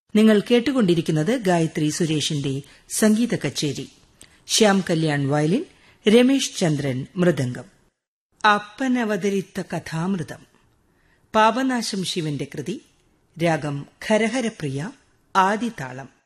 നിങ്ങൾ കേട്ടുകൊണ്ടിരിക്കുന്നത് ഗായത്രി സുരേഷിന്റെ സംഗീത കച്ചേരി. ശ്യാം കല്യാൺ വയലിൻ, രമേശ് ചന്ദ്രൻ മൃദംഗം. അപ്പനവതരിത്ത കഥാമൃതം. പാപനാശം ശിവന്റെ കൃതി. രാഗം ഖരഹരപ്രിയ. ആദിതാളം.